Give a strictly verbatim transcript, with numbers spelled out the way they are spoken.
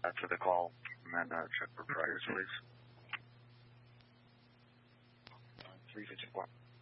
After the call, and then uh, check for priors, please. three fifty-four.